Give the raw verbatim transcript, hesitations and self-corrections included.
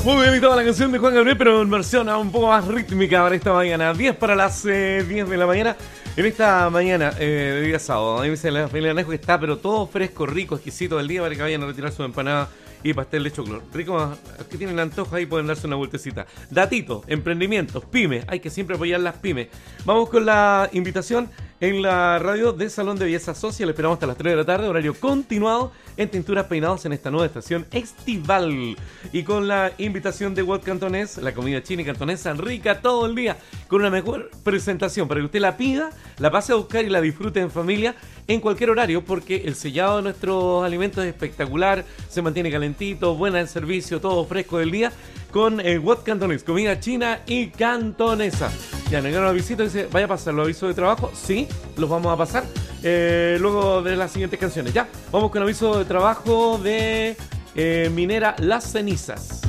Muy bien, y toda la canción de Juan Gabriel, pero en versión un poco más rítmica para esta mañana. diez para las eh, diez de la mañana. En esta mañana eh, de día sábado, a mí me dice la familia Anejo que está, pero todo fresco, rico, exquisito del día para que vayan a retirar su empanada y pastel de choclo. Rico, que tienen antojo ahí pueden darse una vueltecita. Datito, emprendimientos, pymes, hay que siempre apoyar las pymes. Vamos con la invitación en la radio de Salón de Belleza Social. Esperamos hasta las tres de la tarde, horario continuado en Tinturas Peinados en esta nueva estación estival. Y con la invitación de Wat Cantonés, la comida china y cantonesa rica todo el día, con una mejor presentación para que usted la pida, la pase a buscar y la disfrute en familia en cualquier horario, porque el sellado de nuestros alimentos es espectacular, se mantiene calentito, buena el servicio, todo fresco del día, con el Wat Cantonés, comida china y cantonesa. Ya, me llegaron la visita y dice, ¿vaya a pasar los avisos de trabajo? Sí, los vamos a pasar eh, luego de las siguientes canciones. Ya, vamos con aviso de trabajo de eh, Minera Las Cenizas.